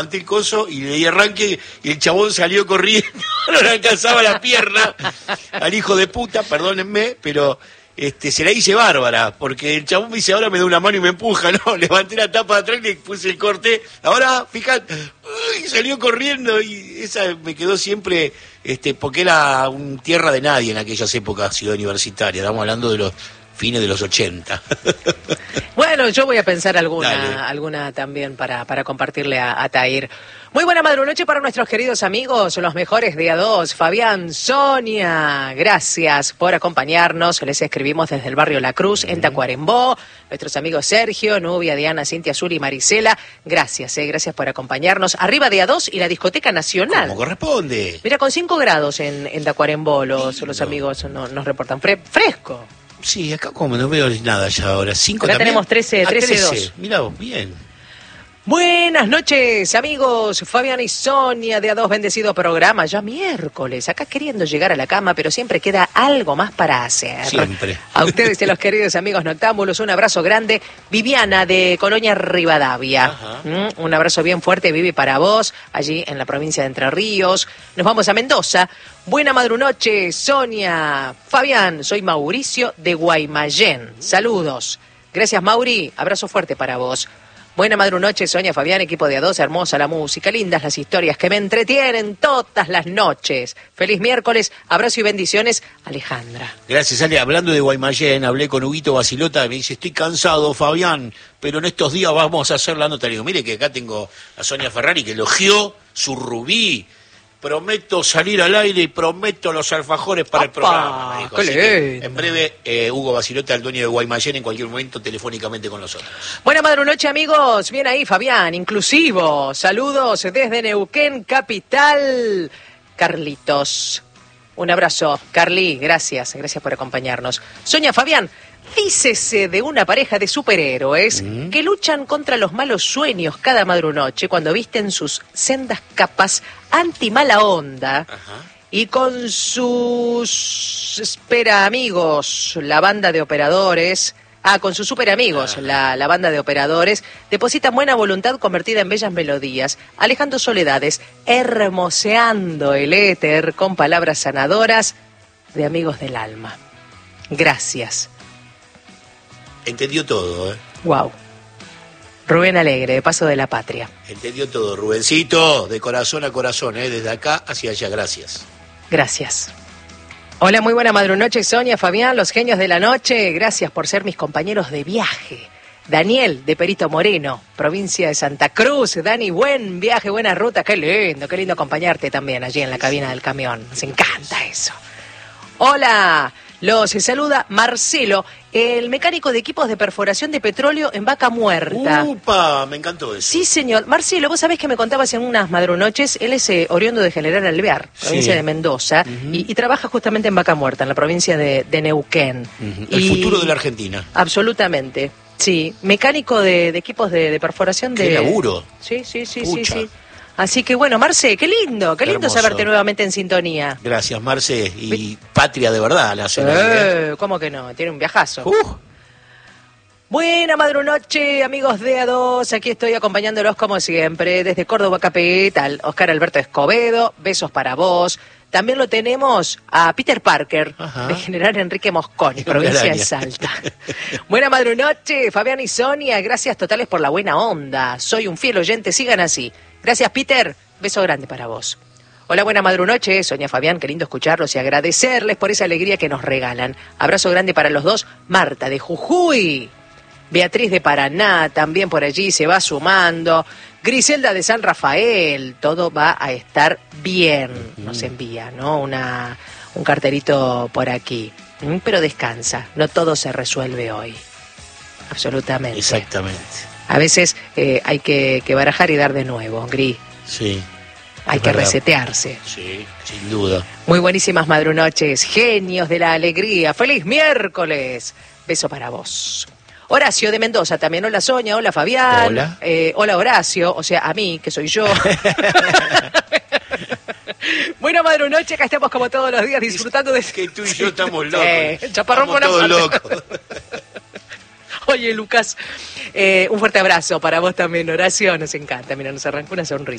levanté el coso y le di arranque y el chabón salió corriendo, no le alcanzaba la pierna al hijo de puta, perdónenme, pero se la hice bárbara, porque el chabón me dice, ahora me da una mano y me empuja, no, levanté la tapa de atrás y le puse el corte, ahora, fíjate, y salió corriendo y esa me quedó siempre, porque era un tierra de nadie en aquellas épocas, Ciudad Universitaria, estamos hablando de los fines de los 80. Bueno, yo voy a pensar alguna también para compartirle a Tahir. Muy buena madrunoche para nuestros queridos amigos, los mejores día 2, Fabián, Sonia, gracias por acompañarnos, les escribimos desde el barrio La Cruz, en Tacuarembó, nuestros amigos Sergio, Nubia, Diana, Cintia, Azul y Marisela, gracias por acompañarnos, arriba día 2 y la Discoteca Nacional. Como corresponde. Mira, con 5 grados en Tacuarembó los amigos nos reportan, fresco. Sí, acá como no veo nada ya ahora. 5 acá también. Tenemos 13-2. Mirá vos, bien. Buenas noches, amigos. Fabián y Sonia de A2, bendecido programa. Ya miércoles, acá queriendo llegar a la cama, pero siempre queda algo más para hacer. Siempre. A ustedes y a los queridos amigos noctámbulos, un abrazo grande. Viviana de Colonia Rivadavia. Un abrazo bien fuerte, Vivi, para vos, allí en la provincia de Entre Ríos. Nos vamos a Mendoza. Buena madrunoche, Sonia. Fabián, soy Mauricio de Guaymallén. Saludos. Gracias, Mauri. Abrazo fuerte para vos. Buena madrunoche, Sonia, Fabián, equipo de A2, hermosa la música, lindas las historias que me entretienen todas las noches. Feliz miércoles, abrazo y bendiciones, Alejandra. Gracias, Ale. Hablando de Guaymallén, hablé con Huguito Basilota, me dice, estoy cansado, Fabián, pero en estos días vamos a hacer la nota. Le digo, mire que acá tengo a Sonia Ferrari que elogió su rubí. Prometo salir al aire y prometo los alfajores para el programa, me dijo. Así que, en breve, Hugo Basilota, el dueño de Guaymallén, en cualquier momento telefónicamente con nosotros. Buena madrunoche, amigos. Bien ahí, Fabián, inclusivo. Saludos desde Neuquén, capital. Carlitos. Un abrazo. Carly, gracias por acompañarnos. Sonia, Fabián, dícese de una pareja de superhéroes que luchan contra los malos sueños cada madrunoche cuando visten sus sendas capas anti-mala onda. Y con sus amigos, la banda de operadores, con sus super amigos, la banda de operadores, depositan buena voluntad convertida en bellas melodías, alejando soledades, hermoseando el éter con palabras sanadoras de amigos del alma. Gracias. Entendió todo, Wow. Rubén Alegre, de Paso de la Patria. Entendió todo, Rubencito, de corazón a corazón, desde acá hacia allá, gracias. Gracias. Hola, muy buena madrunoche, Sonia, Fabián, los genios de la noche. Gracias por ser mis compañeros de viaje. Daniel, de Perito Moreno, provincia de Santa Cruz. Dani, buen viaje, buena ruta. Qué lindo acompañarte también allí en la cabina del camión. Nos encanta eso. Hola. Los saluda Marcelo, el mecánico de equipos de perforación de petróleo en Vaca Muerta. ¡Upa! Me encantó eso. Sí, señor. Marcelo, vos sabés que me contaba hace unas madrunoches, él es oriundo de General Alvear, provincia de Mendoza, y trabaja justamente en Vaca Muerta, en la provincia de Neuquén. El futuro de la Argentina. Absolutamente, sí. Mecánico de equipos de perforación de... ¡Qué laburo! Sí. Así que bueno, Marce, qué lindo saberte nuevamente en sintonía. Gracias, Marce, y patria de verdad la zona. ¿Cómo que no? Tiene un viajazo. Buena madrunoche, amigos de A2, aquí estoy acompañándolos como siempre, desde Córdoba capital, Oscar Alberto Escobedo, besos para vos. También lo tenemos a Peter Parker, de General Enrique Mosconi, provincia de Salta. Buena madrunoche, Fabián y Sonia, gracias totales por la buena onda. Soy un fiel oyente, sigan así. Gracias, Peter. Beso grande para vos. Hola, buena madrunoche, Sonia, Fabián, qué lindo escucharlos y agradecerles por esa alegría que nos regalan. Abrazo grande para los dos. Marta de Jujuy, Beatriz de Paraná, también por allí se va sumando. Griselda de San Rafael, todo va a estar bien. Nos envía, ¿no? Un carterito por aquí. Pero descansa, no todo se resuelve hoy. Absolutamente. Exactamente. A veces hay que barajar y dar de nuevo, Gris. Sí. Hay que resetearse. Sí, sin duda. Muy buenísimas madrunoches, genios de la alegría. ¡Feliz miércoles! Beso para vos. Horacio de Mendoza también. Hola, Sonia. Hola, Fabián. Hola. Hola, Horacio. O sea, a mí, que soy yo. Buena madrunoche, acá estamos como todos los días disfrutando de... Que tú y yo estamos locos. Chaparrón estamos todos locos. Oye, Lucas, un fuerte abrazo para vos también, Horacio. Nos encanta. Mira, nos arrancó una sonrisa.